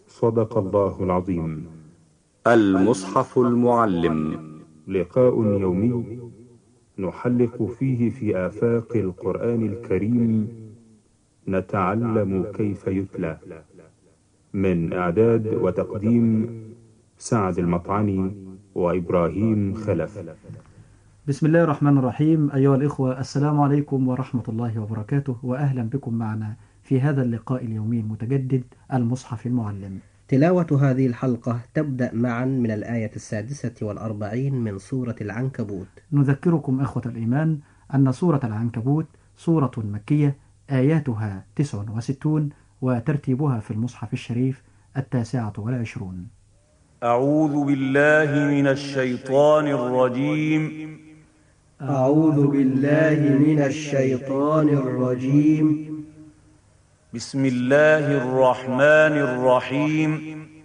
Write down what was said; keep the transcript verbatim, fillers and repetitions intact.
صدق الله العظيم. المصحف المعلم، لقاء يومي نحلق فيه في آفاق القرآن الكريم، نتعلم كيف يتلى. من إعداد وتقديم سعد المطعني وإبراهيم خلف. بسم الله الرحمن الرحيم. أيها الإخوة، السلام عليكم ورحمة الله وبركاته، وأهلا بكم معنا في هذا اللقاء اليومي المتجدد المصحف المعلم. تلاوة هذه الحلقة تبدأ معا من الآية السادسة والأربعين من سورة العنكبوت. نذكركم إخوة الإيمان أن سورة العنكبوت سورة مكية، آياتها تسع وستون، وترتيبها في المصحف الشريف التاسعة والعشرون. أعوذ بالله من الشيطان الرجيم. أعوذ بالله من الشيطان الرجيم. بسم الله الرحمن الرحيم.